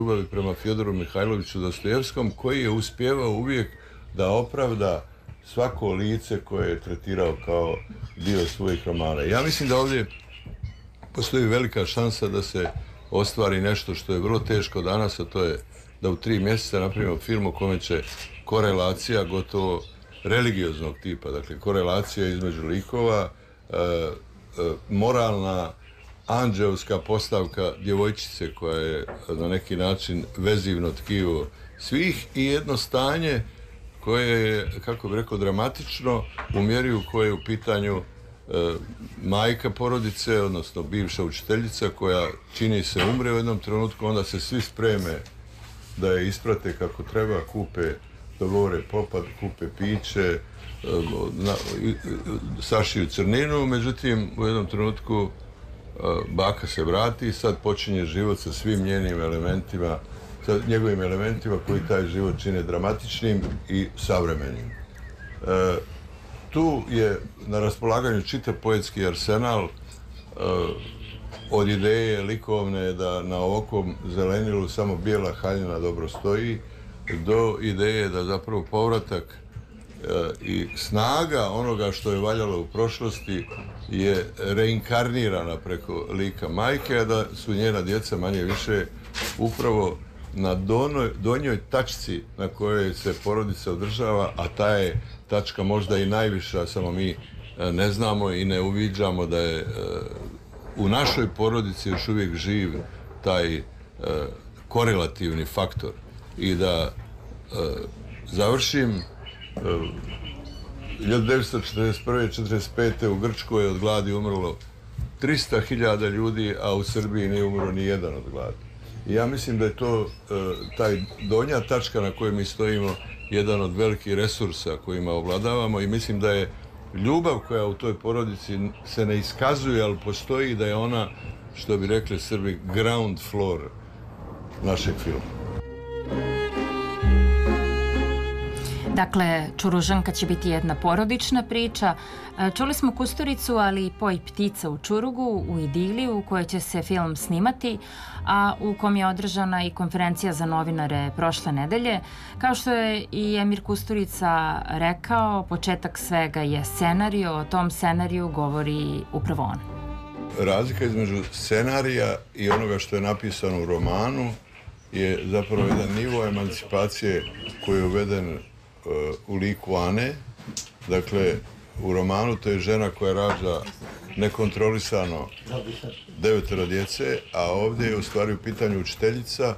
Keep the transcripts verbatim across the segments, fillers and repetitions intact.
ljubavi prema Fjodoru Mihajloviću Dostojevskom, koji je uspjevao uvijek da opravda svako lice koje je tretirao kao dio svojih romana. Ja mislim da ovdje postoji velika šansa da se ostvari nešto što je vrlo teško danas, a to je da u tri mjeseca napravimo film u kome će korelacija gotovo religioznog tipa, dakle korelacija između likova, e, e, moralna anđeovska postavka djevojčice koja je na neki način vezivno tkivo svih i jedno stanje koje je, kako bih rekao, dramatično u mjeri u kojoj je u pitanju e, majka porodice, odnosno bivša učiteljica koja čini se umre u jednom trenutku, onda se svi spreme da je isprate kako treba, kupe, dogovore popad, kupe piće, e, na, sašiju crninu, međutim u jednom trenutku baka se vrati i sad počinje život sa svim njenim elementima, sa njegovim elementima koji taj život čine dramatičnim i savremenim. E, tu je na raspolaganju čitav poetski arsenal, e, od ideje likovne da na ovakvom zelenilu samo bijela haljina dobro stoji, do ideje da zapravo povratak i snaga onoga što je valjalo u prošlosti je reinkarnirana preko lika majke, a da su njena djeca manje više upravo na donoj, donjoj tačci na kojoj se porodica održava, a ta je tačka možda i najviša, samo mi ne znamo i ne uviđamo da je u našoj porodici još uvijek živ taj korelativni faktor. I da završim, hiljadu devetsto četrdeset prve i četrdeset pete u Grčkoj je od gladi umrlo trista hiljada ljudi, a u Srbiji nije umro ni jedan od gladi. I ja mislim da je to taj donja tačka na kojoj mi stojimo jedan od velikih resursa kojima ovladavamo i mislim da je ljubav koja u toj porodici se ne iskazuje, ali postoji, da je ona, što bi rekli Srbi, ground floor našeg filma. Dakle, Čuružanka će biti jedna porodična priča. Čuli smo Kusturicu, ali i Poj ptica u Čurugu, u Idiliju, u kojoj će se film snimati, a u kom je održana i konferencija za novinare prošle nedelje. Kao što je i Emir Kusturica rekao, početak svega je scenario, o tom scenariju govori upravo on. Razlika između scenarija i onoga što je napisano u romanu je zapravo jedan nivo emancipacije koji je uveden u liku Ane. Dakle, u romanu to je žena koja rađa nekontrolisano devetero djece, a ovdje je u stvari u pitanju učiteljica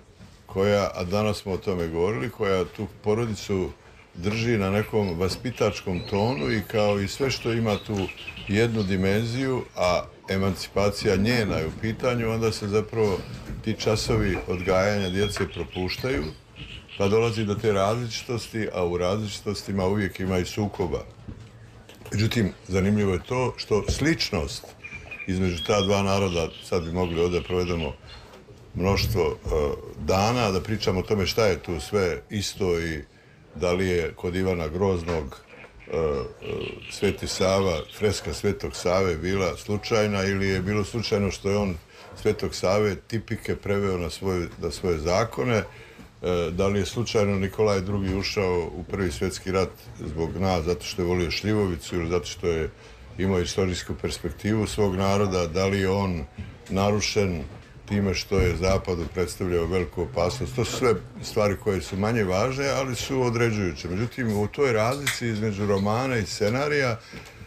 koja, a danas smo o tome govorili, koja tu porodicu drži na nekom vaspitačkom tonu i kao i sve što ima tu jednu dimenziju, a emancipacija njena je u pitanju, onda se zapravo ti časovi odgajanja djece propuštaju, pa dolazi do te različitosti, a u različitostima uvijek ima i sukoba. Međutim, zanimljivo je to što sličnost između ta dva naroda, sad bi mogli ovdje provedemo mnoštvo uh, dana, da pričamo o tome šta je tu sve isto i da li je kod Ivana Groznog uh, uh, Sveti Sava, freska Svetog Save bila slučajna ili je bilo slučajno što je on Svetog Save tipike preveo na svoje, na svoje zakone. Da li je slučajno Nikolaj drugi ušao u Prvi svjetski rat zbog nas, zato što je volio šljivovicu ili zato što je imao istorijsku perspektivu svog naroda, da li je on narušen time što je Zapadu predstavljao veliku opasnost. To su sve stvari koje su manje važne, ali su određujuće. Međutim, u toj razlici između romana i scenarija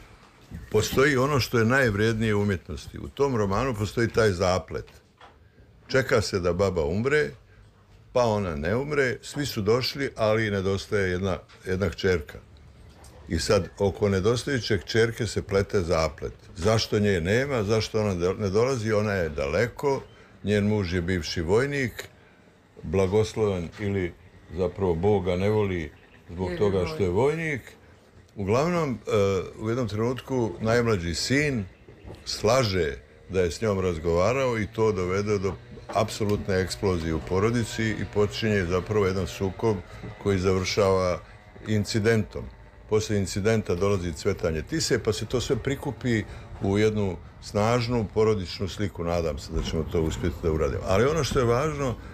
postoji ono što je najvrijednije u umjetnosti. U tom romanu postoji taj zaplet. Čeka se da baba umre, pa ona ne umre, svi su došli, ali nedostaje jedna, jedna kćerka. I sad, oko nedostajuće kćerke se plete zaplet. Zašto nje nema, zašto ona ne dolazi, ona je daleko, njen muž je bivši vojnik, blagosloven ili zapravo Boga ne voli zbog toga što je vojnik. Uglavnom, u jednom trenutku najmlađi sin slaže da je s njom razgovarao i to dovede do apsolutne eksplozije u porodici i počinje zapravo jedan sukob koji završava incidentom. Poslije incidenta dolazi cvetanje tise, pa se to sve prikupi u jednu snažnu porodičnu sliku. Nadam se da ćemo to uspjeti da uradimo. Ali ono što je važno,